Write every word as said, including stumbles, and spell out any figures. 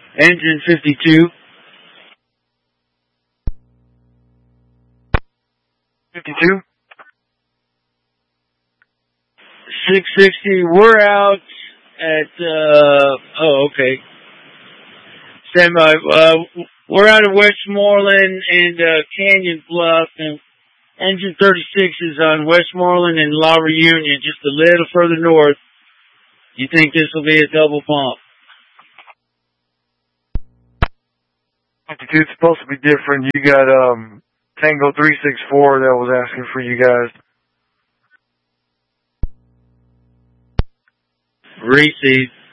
Engine fifty-two. fifty-two? six sixty, we're out at, uh, oh, okay. Stand by. Uh, we're out of Westmoreland and, uh, Canyon Bluff, and engine thirty-six is on Westmoreland and La Reunion, just a little further north. You think this will be a double pump? fifty-two is supposed to be different. You got, um, Tango three six four that was asking for you guys. Receive.